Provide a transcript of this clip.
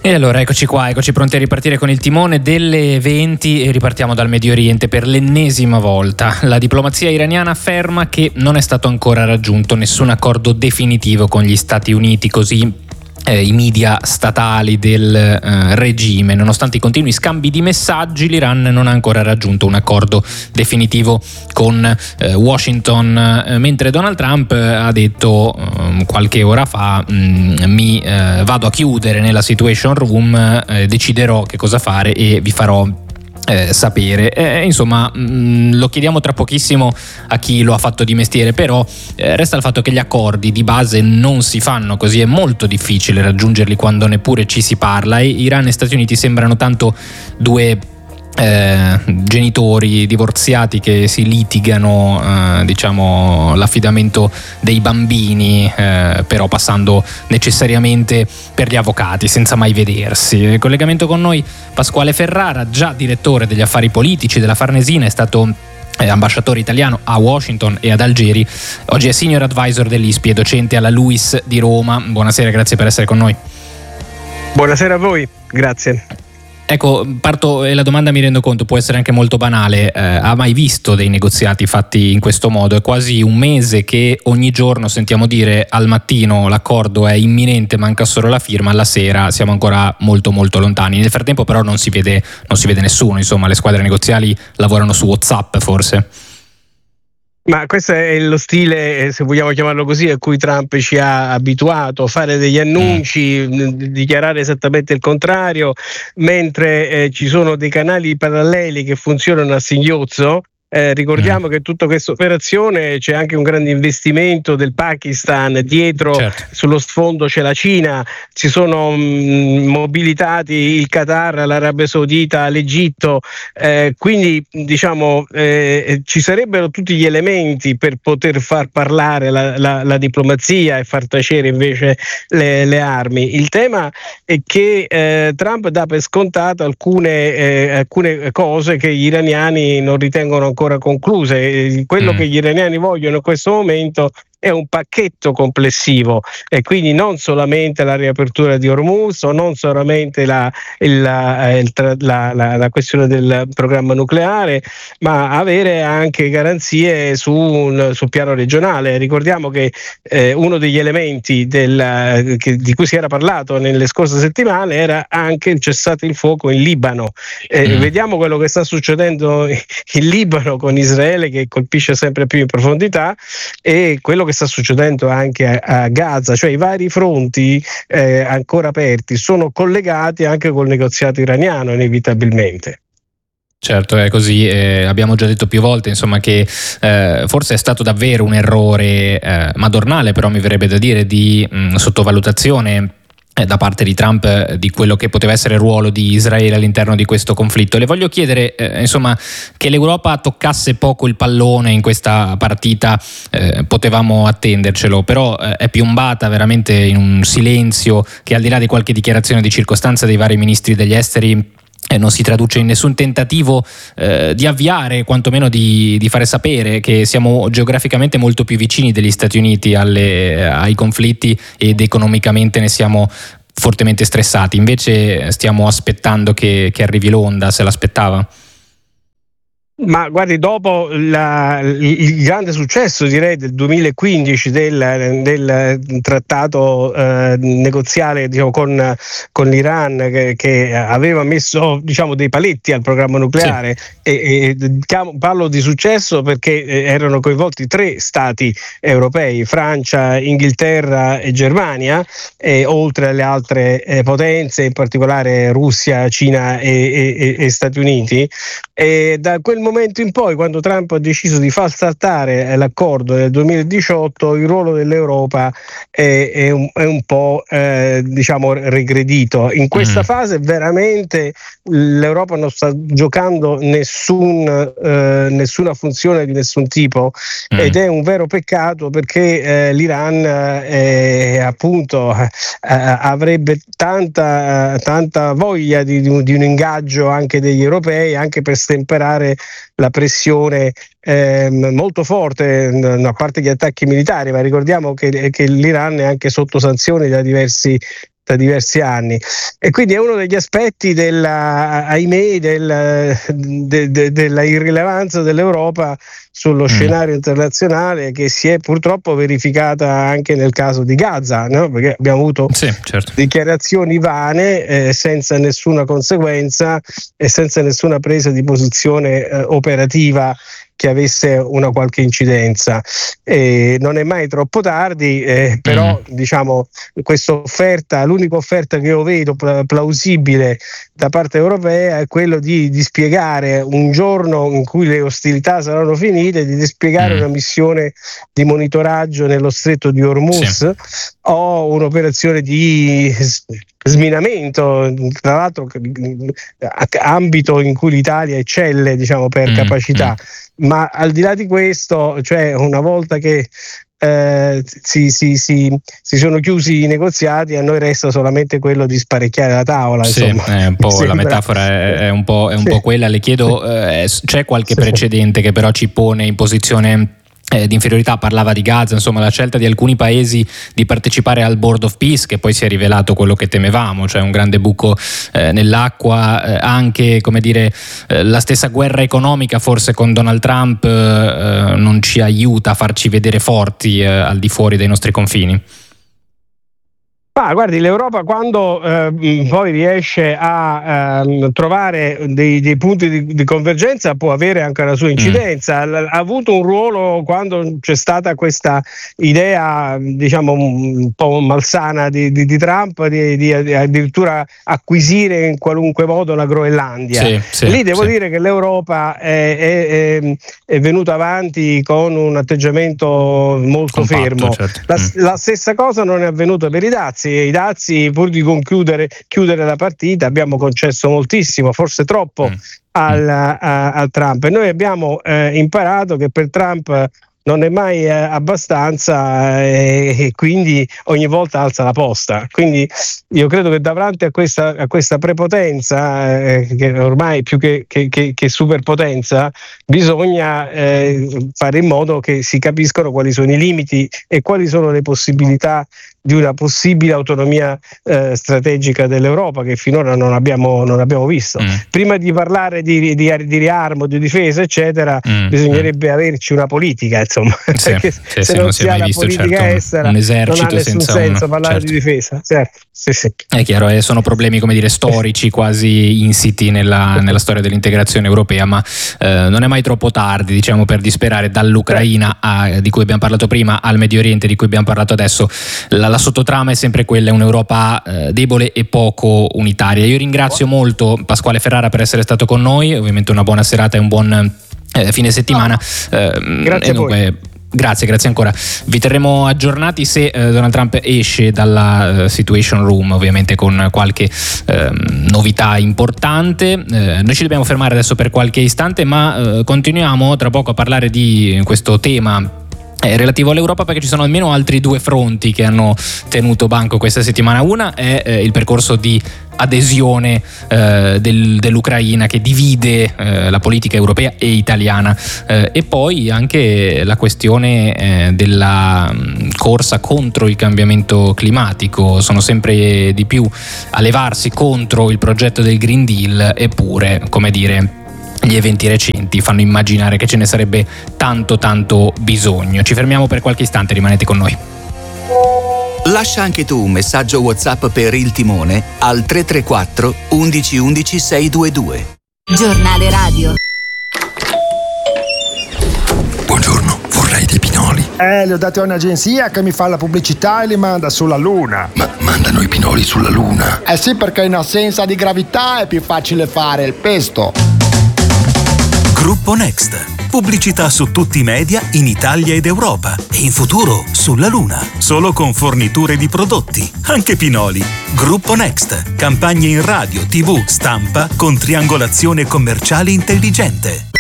E allora eccoci qua, eccoci pronti a ripartire con il timone delle eventi e ripartiamo dal Medio Oriente per l'ennesima volta. La diplomazia iraniana afferma che non è stato ancora raggiunto nessun accordo definitivo con gli Stati Uniti, così i media statali del regime. Nonostante i continui scambi di messaggi, l'Iran non ha ancora raggiunto un accordo definitivo con Washington, mentre Donald Trump ha detto qualche ora fa mi vado a chiudere nella Situation Room, deciderò che cosa fare e vi farò sapere. Insomma, lo chiediamo tra pochissimo a chi lo ha fatto di mestiere, però resta il fatto che gli accordi di base non si fanno così, è molto difficile raggiungerli quando neppure ci si parla, e Iran e Stati Uniti sembrano tanto due genitori divorziati che si litigano, diciamo, l'affidamento dei bambini, però passando necessariamente per gli avvocati senza mai vedersi. In collegamento con noi Pasquale Ferrara, già direttore degli affari politici della Farnesina, è stato ambasciatore italiano a Washington e ad Algeri, oggi è senior advisor dell'ISPI e docente alla LUISS di Roma. Buonasera, grazie per essere con noi. Buonasera a voi, grazie. Ecco, parto e la domanda, mi rendo conto, può essere anche molto banale. Ha mai visto dei negoziati fatti in questo modo? È quasi un mese che ogni giorno sentiamo dire al mattino l'accordo è imminente, manca solo la firma, alla sera siamo ancora molto molto lontani. Nel frattempo però non si vede nessuno, insomma, le squadre negoziali lavorano su WhatsApp forse. Ma questo è lo stile, se vogliamo chiamarlo così, a cui Trump ci ha abituato, fare degli annunci, dichiarare esattamente il contrario, mentre ci sono dei canali paralleli che funzionano a singhiozzo. Ricordiamo che tutta questa operazione c'è anche un grande investimento del Pakistan dietro, certo. Sullo sfondo c'è la Cina, si sono mobilitati il Qatar, l'Arabia Saudita, l'Egitto, quindi diciamo ci sarebbero tutti gli elementi per poter far parlare la diplomazia e far tacere invece le armi. Il tema è che Trump dà per scontato alcune cose che gli iraniani non ritengono ancora concluse. Quello che gli iraniani vogliono in questo momento è un pacchetto complessivo, e quindi non solamente la riapertura di Hormuz, o non solamente la questione del programma nucleare, ma avere anche garanzie sul piano regionale. Ricordiamo che uno degli elementi di cui si era parlato nelle scorse settimane era anche il cessate il fuoco in Libano. Vediamo quello che sta succedendo in Libano con Israele, che colpisce sempre più in profondità, e quello che sta succedendo anche a Gaza, cioè i vari fronti ancora aperti sono collegati anche col negoziato iraniano, inevitabilmente. Certo, è così. Abbiamo già detto più volte, insomma, che forse è stato davvero un errore madornale, però mi verrebbe da dire, di sottovalutazione da parte di Trump di quello che poteva essere il ruolo di Israele all'interno di questo conflitto. Le voglio chiedere, insomma, che l'Europa toccasse poco il pallone in questa partita, potevamo attendercelo, però è piombata veramente in un silenzio che, al di là di qualche dichiarazione di circostanza dei vari ministri degli esteri, non si traduce in nessun tentativo di avviare, quantomeno di fare sapere che siamo geograficamente molto più vicini degli Stati Uniti ai conflitti, ed economicamente ne siamo fortemente stressati. Invece stiamo aspettando che arrivi l'onda. Se l'aspettava? Ma guardi, dopo il grande successo, direi, del 2015 del trattato negoziale, diciamo, con l'Iran, che aveva messo, diciamo, dei paletti al programma nucleare, sì. e parlo di successo perché erano coinvolti 3 stati europei, Francia, Inghilterra e Germania, oltre alle altre potenze, in particolare Russia, Cina e Stati Uniti. E da quel momento in poi, quando Trump ha deciso di far saltare l'accordo del 2018, il ruolo dell'Europa è un po' diciamo regredito. In questa fase veramente l'Europa non sta giocando nessuna funzione di nessun tipo, ed è un vero peccato, perché l'Iran appunto avrebbe tanta voglia di un ingaggio anche degli europei, anche per stemperare la pressione molto forte, a parte gli attacchi militari, ma ricordiamo che l'Iran è anche sotto sanzioni da diversi da diversi anni, e quindi è uno degli aspetti della irrilevanza dell'Europa sullo scenario internazionale, che si è purtroppo verificata anche nel caso di Gaza, no? Perché abbiamo avuto dichiarazioni vane, senza nessuna conseguenza e senza nessuna presa di posizione operativa che avesse una qualche incidenza. Non è mai troppo tardi, però diciamo questa offerta, l'unica offerta che io vedo plausibile da parte europea è quello di dispiegare, un giorno in cui le ostilità saranno finite, di dispiegare una missione di monitoraggio nello stretto di Hormuz o un'operazione di sminamento, tra l'altro ambito in cui l'Italia eccelle, diciamo, per capacità. Ma al di là di questo, cioè una volta che si sono chiusi i negoziati, a noi resta solamente quello di sparecchiare la tavola. Insomma, è un po' la metafora è un po' quella. Le chiedo, c'è qualche precedente che però ci pone in posizione di inferiorità? Parlava di Gaza, insomma, la scelta di alcuni paesi di partecipare al Board of Peace, che poi si è rivelato quello che temevamo, cioè un grande buco nell'acqua, anche, come dire, la stessa guerra economica forse con Donald Trump non ci aiuta a farci vedere forti al di fuori dei nostri confini. Guardi, l'Europa quando poi riesce a trovare dei punti di convergenza può avere anche la sua incidenza. Ha avuto un ruolo quando c'è stata questa idea, diciamo, un po' malsana di Trump di addirittura acquisire in qualunque modo la Groenlandia. Lì devo dire che l'Europa è venuta avanti con un atteggiamento molto compatto, fermo. Certo. La stessa cosa non è avvenuta per i dazi. I dazi, pur di chiudere la partita, abbiamo concesso moltissimo, forse troppo al Trump, e noi abbiamo imparato che per Trump non è mai abbastanza, e quindi ogni volta alza la posta. Quindi io credo che davanti a questa prepotenza, che ormai più che superpotenza, bisogna fare in modo che si capiscano quali sono i limiti e quali sono le possibilità di una possibile autonomia strategica dell'Europa, che finora non abbiamo visto. Prima di parlare di riarmo, di difesa, eccetera, bisognerebbe averci una politica, insomma. Perché se non si ha la politica estera, un esercito, non ha nessun senso parlare di difesa. Certo. Sì. È chiaro, sono problemi, come dire, storici, quasi insiti nella storia dell'integrazione europea, ma non è mai troppo tardi, diciamo, per disperare. Dall'Ucraina di cui abbiamo parlato prima al Medio Oriente di cui abbiamo parlato adesso, la sottotrama è sempre quella, è un'Europa debole e poco unitaria. Io ringrazio molto Pasquale Ferrara per essere stato con noi, ovviamente una buona serata e un buon fine settimana. Grazie a voi. Grazie ancora. Vi terremo aggiornati se Donald Trump esce dalla Situation Room, ovviamente con qualche novità importante. Noi ci dobbiamo fermare adesso per qualche istante, ma continuiamo tra poco a parlare di questo tema relativo all'Europa, perché ci sono almeno altri due fronti che hanno tenuto banco questa settimana. Una è il percorso di adesione dell'Ucraina, che divide la politica europea e italiana, e poi anche la questione della corsa contro il cambiamento climatico. Sono sempre di più a levarsi contro il progetto del Green Deal, eppure, come dire, gli eventi recenti fanno immaginare che ce ne sarebbe tanto bisogno. Ci fermiamo per qualche istante, rimanete con noi. Lascia anche tu un messaggio WhatsApp per il timone al 334 11 11 622. Giornale radio. Buongiorno, vorrei dei pinoli. Li ho dati a un'agenzia che mi fa la pubblicità e li manda sulla Luna. Ma mandano i pinoli sulla Luna? Sì, perché in assenza di gravità è più facile fare il pesto. Gruppo Next. Pubblicità su tutti i media in Italia ed Europa e in futuro sulla Luna. Solo con forniture di prodotti, anche pinoli. Gruppo Next. Campagne in radio, TV, stampa con triangolazione commerciale intelligente.